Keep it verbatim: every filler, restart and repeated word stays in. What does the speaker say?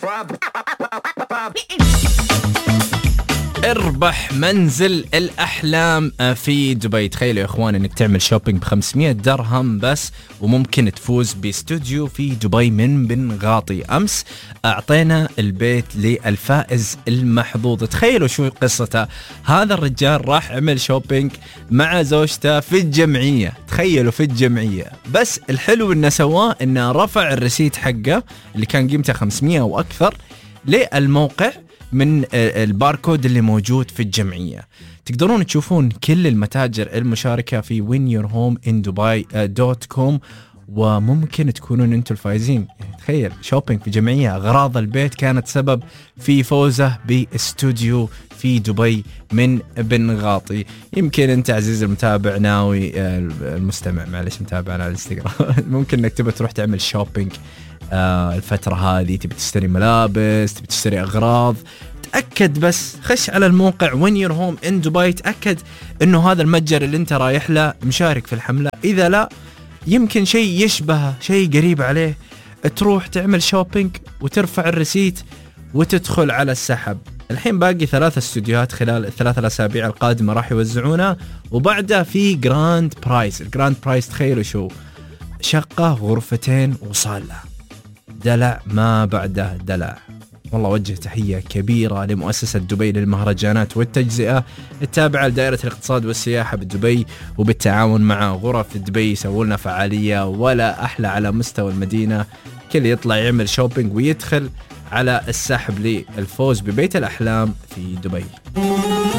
اربح منزل الأحلام في دبي. تخيلوا يا إخوان إنك تعمل شوبينج بخمسمية درهم بس وممكن تفوز باستوديو في دبي من بنغاطي. أمس أعطينا البيت للفائز المحظوظ. تخيلوا شو قصته. هذا الرجال راح عمل شوبينج مع زوجته في الجمعية. تخيلوا في الجمعية. بس الحلو إنه سواه إنه رفع الرسيت حقه اللي كان قيمته خمسمية وأكثر للموقع من الباركود اللي موجود في الجمعية. تقدرون تشوفون كل المتاجر المشاركة في وين يور هوم إن دبي دوت كوم وممكن تكونون أنتم الفائزين. تخيل شوبينج في جمعية. أغراض البيت كانت سبب في فوزه باستوديو في دبي من بنغاطي. يمكن أنت عزيز المتابع ناوي المستمع معلش متابع على الانستغرام ممكن أنك تبي تروح تعمل شوبينج آه الفترة هذه. تبي تشتري ملابس، تبي تشتري أغراض. تأكد بس خش على الموقع وين يور هوم إن دبي. تأكد إنه هذا المتجر اللي أنت رايح له مشارك في الحملة. إذا لا يمكن شيء يشبه شيء قريب عليه. تروح تعمل شوبينج وترفع الرسيت وتدخل على السحب. الحين باقي ثلاث استوديوهات خلال الثلاث الأسابيع القادمة راح يوزعونها وبعدها في جراند برايز. الجراند برايز تخيلوا شو، شقة غرفتين وصالة. دلع ما بعده دلع. والله وجه تحية كبيرة لمؤسسة دبي للمهرجانات والتجزئة التابعة لدائرة الاقتصاد والسياحة بدبي وبالتعاون مع غرف دبي سووا لنا فعالية ولا أحلى على مستوى المدينة. كل يطلع يعمل شوبينج ويدخل على السحب للفوز ببيت الأحلام في دبي.